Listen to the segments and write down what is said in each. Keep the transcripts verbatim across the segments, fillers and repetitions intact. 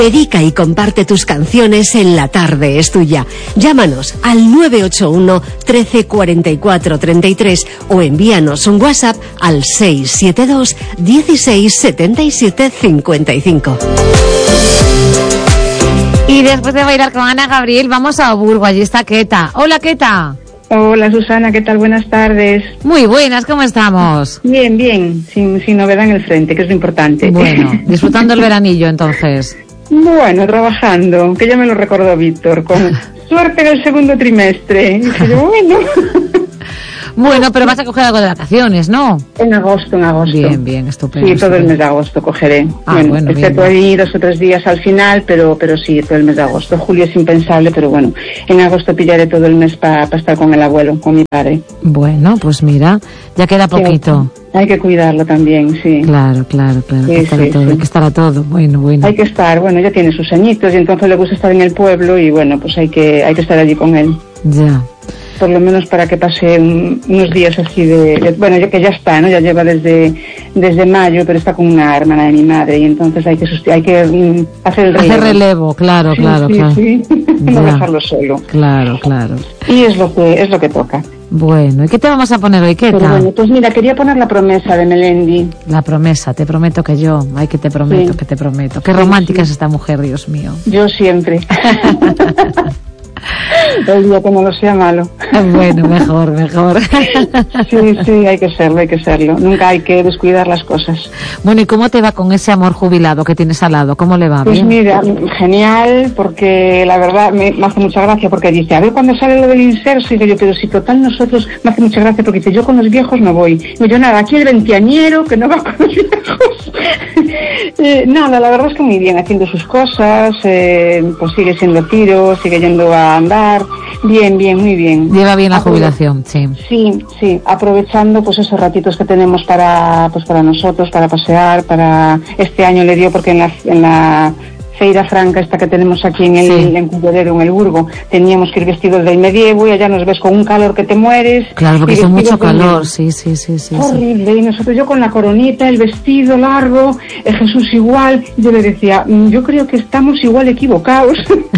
Dedica y comparte tus canciones en La Tarde es Tuya. Llámanos al nueve ocho uno, trece, cuarenta y cuatro, treinta y tres o envíanos un WhatsApp al seis siete dos, dieciséis, setenta y siete, cincuenta y cinco. Y después de bailar con Ana Gabriel, vamos a Oburgo. Allí está Queta. Hola, Queta. Hola, Susana, ¿qué tal? Buenas tardes. Muy buenas, ¿cómo estamos? Bien, bien, sin, sin novedad en el frente, que es lo importante. Bueno, disfrutando el veranillo, entonces. Bueno, trabajando, que ya me lo recordó Víctor, con suerte en el segundo trimestre. Y dije yo, bueno... Bueno, pero vas a coger algo de vacaciones, ¿no? En agosto, en agosto. Bien, bien, estupendo. Sí, todo estupendo. el mes de agosto cogeré. Ah, bueno, bueno, excepto bien, ahí dos o tres días al final, pero pero sí, todo el mes de agosto. Julio es impensable, pero bueno, en agosto pillaré todo el mes para pa estar con el abuelo, con mi padre. Bueno, pues mira, ya queda poquito. Sí, hay que cuidarlo también, sí. Claro, claro, claro, Sí, hay que estar sí, a todo, sí. hay que estar a todo. Bueno, bueno. Hay que estar, bueno, ya tiene sus añitos y entonces le gusta estar en el pueblo y bueno, pues hay que hay que estar allí con él. Ya. Por lo menos para que pase un, unos días así de, de... Bueno, ya que ya está, ¿no? Ya lleva desde desde mayo, pero está con una hermana de mi madre y entonces hay que susti- hay que um, hacer el relevo. Hacer relevo, claro, Sí, claro, sí, claro. sí. No Ya. dejarlo solo. Claro, claro. Y es lo que es lo que toca. Bueno, ¿y qué te vamos a poner hoy, Queta? Pero bueno, pues mira, quería poner La Promesa de Melendi. La promesa, te prometo que yo, ay, que te prometo, Sí. que te prometo. Qué Sí, romántica sí. es esta mujer, Dios mío. Yo siempre. El día que no lo sea malo. Bueno, mejor, mejor. Sí, sí, hay que serlo, hay que serlo. Nunca hay que descuidar las cosas. Bueno, ¿y cómo te va con ese amor jubilado que tienes al lado? ¿Cómo le va? Pues ¿Bien? mira, genial, porque la verdad me, me hace mucha gracia, porque dice, a ver cuando sale lo del inserso, y digo yo, pero si total nosotros, me hace mucha gracia, porque dice, yo con los viejos no voy. Digo yo, nada, aquí el veinteañero, que no va con los viejos. eh, nada, la verdad es que muy bien, haciendo sus cosas, eh, pues sigue siendo tiro, sigue yendo a andar, bien, bien, muy bien. Lleva bien la Aprove- jubilación, sí. Sí, sí, aprovechando pues esos ratitos que tenemos para pues para nosotros, para pasear, para este año le dio porque en la en la feira franca esta que tenemos aquí en el Sí. en Cullerero, en el Burgo, teníamos que ir vestidos del medievo y allá nos ves con un calor que te mueres. Claro, porque y hace vestidos mucho del calor, medievo. sí, sí, sí, sí. sí. Horrible, y nosotros yo con la coronita, el vestido largo, eh, Jesús igual, y yo le decía, "Mm, yo creo que estamos igual equivocados,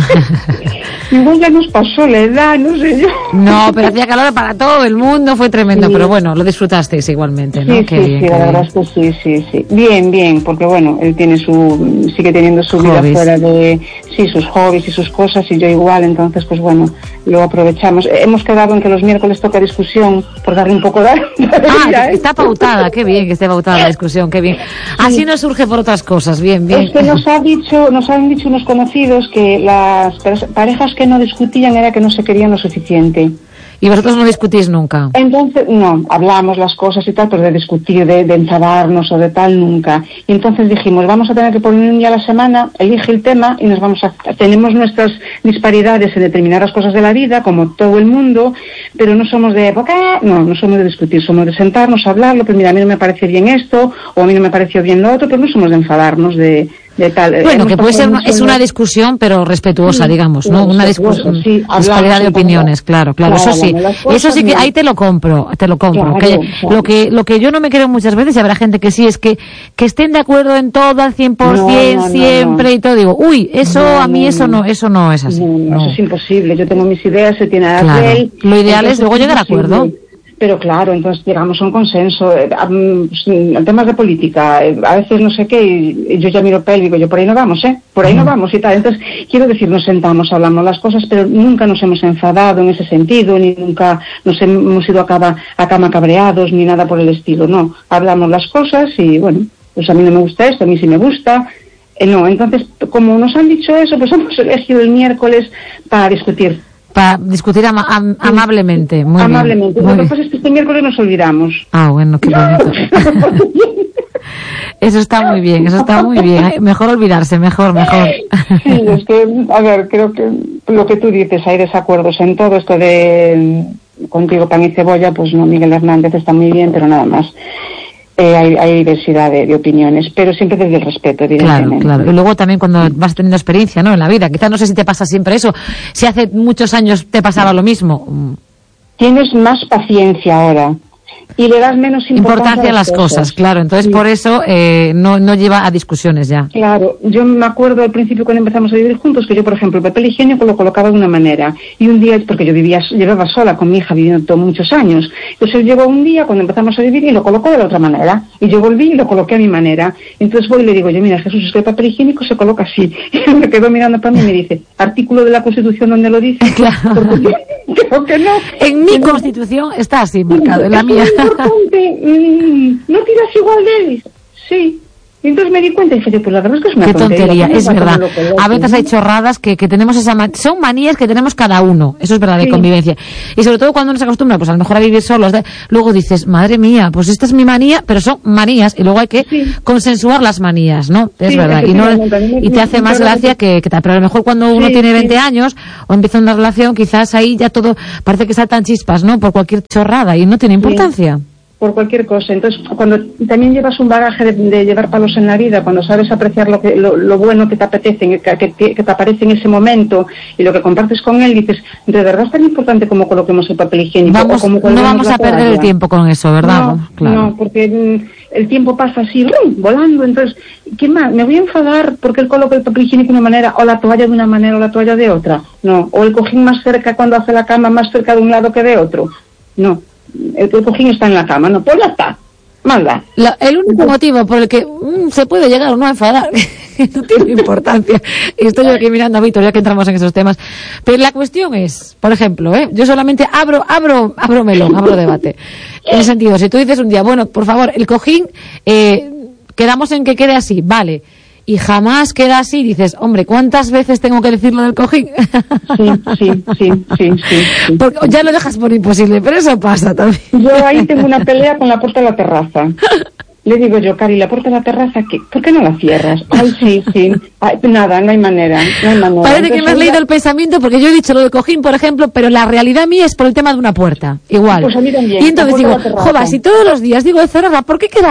igual ya nos pasó la edad, no sé yo". No, pero hacía calor para todo el mundo, fue tremendo, Sí. pero bueno, lo disfrutasteis igualmente, ¿no? Sí, Qué sí, bien, sí, qué la bien. verdad es que sí, sí, sí. Bien, bien, porque bueno, él tiene su, sigue teniendo su vida Hobbies. fuera de, sí, sus hobbies y sus cosas, y yo igual, entonces pues bueno, lo aprovechamos. Eh, Hemos quedado en que los miércoles toca discusión, por darle un poco de... Ah, está pautada, qué bien que esté pautada la discusión, qué bien. Así nos surge por otras cosas, bien, bien. Es que nos ha dicho, nos han dicho unos conocidos que las pers- parejas que no discutían era que no se querían lo suficiente. Y vosotros no discutís nunca. Entonces, no, hablamos las cosas y tal, pero de discutir, de, de enfadarnos o de tal, nunca. Y entonces dijimos, vamos a tener que poner un día a la semana, elige el tema y nos vamos a... Tenemos nuestras disparidades en determinadas cosas de la vida, como todo el mundo, pero no somos de época, no, no somos de discutir, somos de sentarnos, hablarlo, pues mira, a mí no me parece bien esto, o a mí no me pareció bien lo otro, pero no somos de enfadarnos, de... de tal. Bueno, Hemos que puede ser, pasado una- mucho es en una los- discusión, pero respetuosa, Sí, digamos, sí, ¿no? Una respetuosa, discusión, sí, hablamos disparidad de un poco, opiniones, claro, claro, claro, eso sí, hablamos las cosas, eso sí que bien. ahí te lo compro, te lo compro. Claro, que claro. lo que lo que yo no me creo muchas veces, y habrá gente que sí, es que que estén de acuerdo en todo al cien por ciento No, no, no, siempre no. y todo. Digo, uy, eso No, a mí no, eso no. no, eso no es así. No, no, no. eso es imposible. Yo tengo mis ideas, se tiene las Claro. de él. Lo ideal es Entonces, luego llegar a imposible. acuerdo. Pero claro, entonces llegamos a un consenso. Eh, am, pues, en temas de política, eh, a veces no sé qué, y, y yo ya miro para él y digo, yo por ahí no vamos, ¿eh? Por ahí no vamos y tal. Entonces, quiero decir, nos sentamos, hablamos las cosas, pero nunca nos hemos enfadado en ese sentido, ni nunca nos hemos ido a cama, a cama cabreados, ni nada por el estilo, no. Hablamos las cosas y, bueno, pues a mí no me gusta esto, a mí sí me gusta. Eh, no, entonces, como nos han dicho eso, pues hemos elegido el miércoles para discutir. Para discutir ama- am- amablemente, muy bien, Amablemente. muy Lo que bien. pasa es que este miércoles nos olvidamos. Ah, bueno, qué bonito. Eso está muy bien, eso está muy bien. Ay, mejor olvidarse, mejor, mejor. Sí, es que, a ver, creo que lo que tú dices, hay desacuerdos en todo esto de contigo pan y cebolla, pues no, Miguel Hernández está muy bien, pero nada más. Eh, hay, hay diversidad de, de opiniones, pero siempre desde el respeto, Claro, evidentemente. claro. Y luego también cuando vas teniendo experiencia, ¿no? En la vida. Quizás no sé si te pasa siempre eso. Si hace muchos años te pasaba lo mismo. Tienes más paciencia ahora. y le das menos importancia, importancia a las cosas, cosas claro. Entonces, sí. por eso eh, no, no lleva a discusiones ya. Claro, yo me acuerdo al principio cuando empezamos a vivir juntos que yo, por ejemplo, el papel higiénico lo colocaba de una manera y un día, porque yo vivía, llevaba sola con mi hija viviendo todos muchos años, entonces él llegó un día cuando empezamos a vivir y lo colocó de la otra manera y yo volví y lo coloqué a mi manera. Entonces voy y le digo, yo mira Jesús, es que el papel higiénico se coloca así. Y me quedó mirando para mí y me dice, artículo de la Constitución donde lo dice. Claro. Porque, creo que no. En mi Constitución está así marcado, en la mía. Mm, ¿no tiras igual de él? Sí. Y entonces me di cuenta y dije, pues la verdad es que es una Qué tontería. tontería, es verdad. A veces hay chorradas que, que tenemos esa man- son manías que tenemos cada uno, eso es verdad, de sí. convivencia. Y sobre todo cuando uno se acostumbra, pues a lo mejor a vivir solos, de, luego dices, madre mía, pues esta es mi manía, pero son manías, y luego hay que sí. consensuar las manías, ¿no? Es sí, verdad. Y, no, y te hace más gracia que, que tal. Pero a lo mejor cuando uno sí, tiene veinte sí. años o empieza una relación, quizás ahí ya todo parece que saltan chispas, ¿no? Por cualquier chorrada y no tiene importancia. Sí. Por cualquier cosa. Entonces, cuando también llevas un bagaje de, de llevar palos en la vida, cuando sabes apreciar lo que lo, lo bueno que te apetece, que, que, que te aparece en ese momento y lo que compartes con él, dices, de verdad es tan importante como coloquemos el papel higiénico. Vamos, como no vamos a perder el tiempo con eso, ¿verdad? No, claro. no, porque mm, el tiempo pasa así, ¡rum!, volando. Entonces, ¿qué más? ¿Me voy a enfadar porque él coloca el papel higiénico de una manera o la toalla de una manera o la toalla de otra? No. O el cojín más cerca cuando hace la cama, más cerca de un lado que de otro. No. El, el cojín está en la cama, no, pues ya está, manda. La, el único motivo por el que mm, se puede llegar o no a enfadar no tiene importancia. Estoy yo aquí mirando a Víctor, ya que entramos en esos temas. Pero la cuestión es, por ejemplo, ¿eh? yo solamente abro, abro, abro melón, abro debate. En el sentido, si tú dices un día, bueno, por favor, el cojín, eh, quedamos en que quede así, vale. Y jamás queda así, dices, hombre, ¿cuántas veces tengo que decir lo del cojín? Sí, sí, sí, sí, sí, sí. Porque ya lo dejas por imposible, pero eso pasa también. Yo ahí tengo una pelea con la puerta de la terraza. Le digo yo, Cari, ¿la puerta de la terraza qué? ¿Por qué no la cierras? Ay, sí, sí. Ay, nada, no hay manera, no hay manera. Parece Entonces, que me has ella... leído el pensamiento, porque yo he dicho lo del cojín, por ejemplo, pero la realidad mía es por el tema de una puerta. Igual. Pues a mí también. Y entonces digo, joder, si todos los días digo de cerrarla, ¿por qué queda